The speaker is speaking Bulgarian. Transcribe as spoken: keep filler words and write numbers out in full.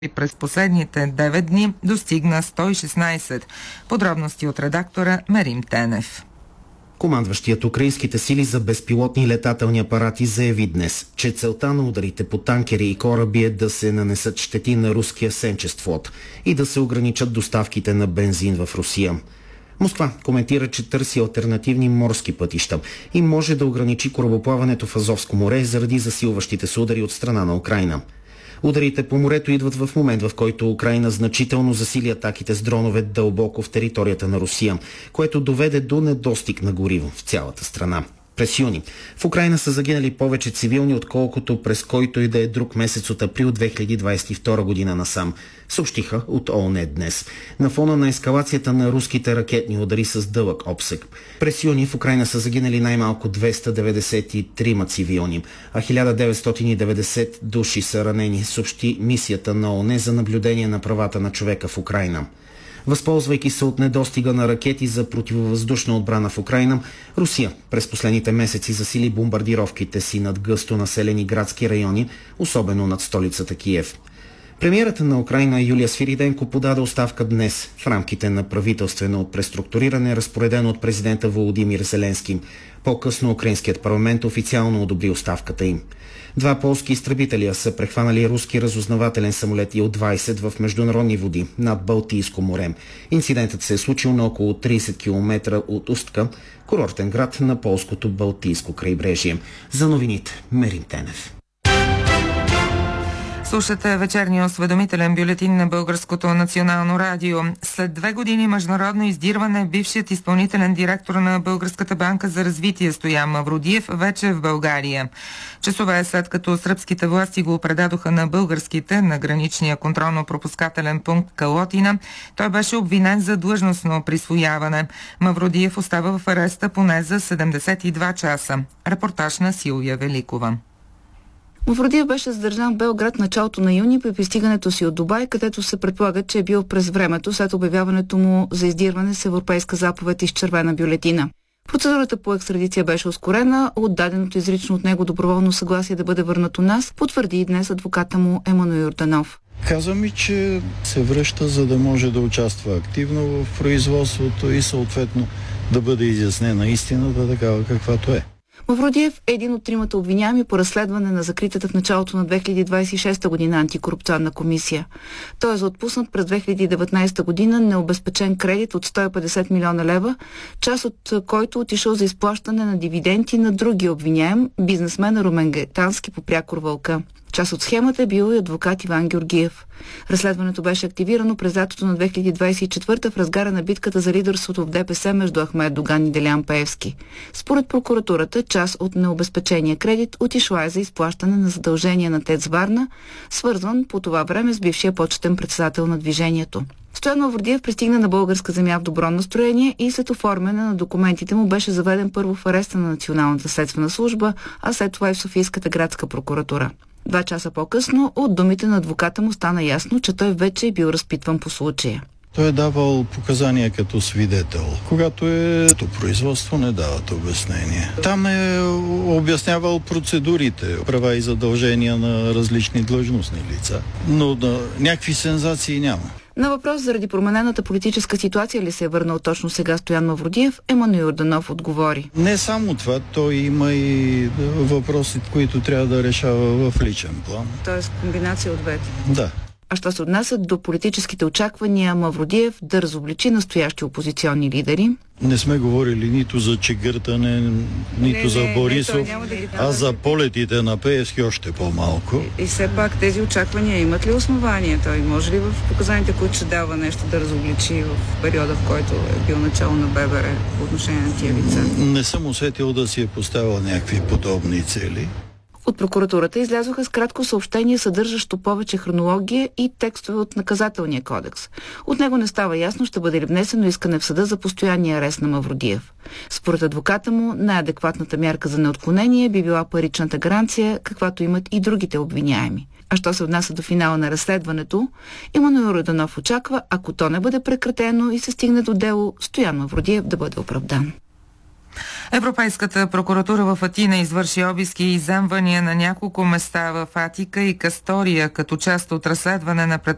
и през последните девет дни достигна сто и шестнайсет. Подробности от редактора Мерим Тенев. Командващият украинските сили за безпилотни летателни апарати заяви днес, че целта на ударите по танкери и кораби е да се нанесат щети на руския Сенчест флот и да се ограничат доставките на бензин в Русия. Москва коментира, че търси алтернативни морски пътища и може да ограничи корабоплаването в Азовско море заради засилващите се удари от страна на Украйна. Ударите по морето идват в момент, в който Украйна значително засили атаките с дронове дълбоко в територията на Русия, което доведе до недостиг на гориво в цялата страна. През юни в Украйна са загинали повече цивилни, отколкото през който и да е друг месец от април две хиляди двадесет и втора година насам, съобщиха от ООН днес, на фона на ескалацията на руските ракетни удари с дълъг обсег. През юни в Украйна са загинали най-малко двеста деветдесет и трима цивилни, а хиляда деветстотин и деветдесет души са ранени, съобщи мисията на ООН за наблюдение на правата на човека в Украйна. Възползвайки се от недостига на ракети за противовъздушна отбрана в Украйна, Русия през последните месеци засили бомбардировките си над гъсто населени градски райони, особено над столицата Киев. Премиерата на Украйна Юлия Свириденко подаде оставка днес в рамките на правителствено преструктуриране, разпоредено от президента Володимир Зеленски. По-късно украинският парламент официално одобри оставката им. Два полски изтребителя са прехванали руски разузнавателен самолет Ил двадесет в международни води над Балтийско море. Инцидентът се е случил на около тридесет километра от Устка, курортен град на полското Балтийско крайбрежие. За новините Мерим Тенев. Слушате вечерния осведомителен бюлетин на Българското национално радио. След две години международно издирване, бившият изпълнителен директор на Българската банка за развитие Стоян Мавродиев вече е в България. Часове след като сръбските власти го предадоха на българските на граничния контролно-пропускателен пункт Калотина, той беше обвинен за длъжностно присвояване. Мавродиев остава в ареста поне за седемдесет и два часа. Репортаж на Силвия Великова. Мавродиев беше задържан в Белград началото на юни при пристигането си от Дубай, където се предполага, че е бил през времето след обявяването му за издирване с европейска заповед и с червена бюлетина. Процедурата по екстрадиция беше ускорена, отдаденото изрично от него доброволно съгласие да бъде върнат у нас, потвърди и днес адвоката му Емануил Йорданов. Каза ми, че се връща, за да може да участва активно в производството и съответно да бъде изяснена истината такава каквато е. Мавродиев е един от тримата обвиняеми по разследване на закритата в началото на две хиляди двадесет и шеста година антикорупционна комисия. Той е за отпуснат през две хиляди и деветнадесета година необезпечен кредит от сто и петдесет милиона лева, част от който отишъл за изплащане на дивиденти на други обвиняем, бизнесмена Румен Гайтански по Прякор Вълка. Част от схемата е бил и адвокат Иван Георгиев. Разследването беше активирано през лятото на две хиляди двадесет и четвърта в разгара на битката за лидерството в ДПС между Ахмед Доган и Делян Пеевски. Според прокуратурата, част от необезпечения кредит отишла е за изплащане на задължения на ТЕЦ Варна, свързван по това време с бившия почетен председател на движението. Стоян Мавродиев пристигна на българска земя в добро настроение и след оформяне на документите му беше заведен първо в ареста на Националната следствена служба, а след това и в Софийската градска прокуратура. Два часа по-късно от думите на адвоката му стана ясно, че той вече е бил разпитван по случая. Той е давал показания като свидетел. Когато е то производство, не дават обяснение. Там е обяснявал процедурите, права и задължения на различни длъжностни лица. Но да, някакви сензации няма. На въпрос заради променената политическа ситуация ли се е върнал точно сега Стоян Мавродиев, Емануил Йорданов отговори. Не само това, той има и въпроси, които трябва да решава в личен план. Тоест комбинация от двете. Да. А що се отнасят до политическите очаквания Мавродиев да разобличи настоящи опозиционни лидери? Не сме говорили нито за чегъртане, нито не, за не, Борисов, не, да а за полетите на Пеевски още по-малко. И, и все пак тези очаквания имат ли основания? Той може ли в показаните, които ще дава нещо да разобличи в периода, в който е бил начало на ББР по отношение на тия лица? Не съм усетил да си е поставил някакви подобни цели. От прокуратурата излязоха с кратко съобщение, съдържащо повече хронология и текстове от наказателния кодекс. От него не става ясно ще бъде ли внесено искане в съда за постоянния арест на Мавродиев. Според адвоката му, най-адекватната мярка за неотклонение би била паричната гаранция, каквато имат и другите обвиняеми. А що се отнася до финала на разследването, Емануил Йорданов очаква, ако то не бъде прекратено и се стигне до дело, Стоян Мавродиев да бъде оправдан. Европейската прокуратура в Атина извърши обиски и изземвания на няколко места в Атика и Кастория, като част от разследване на предположение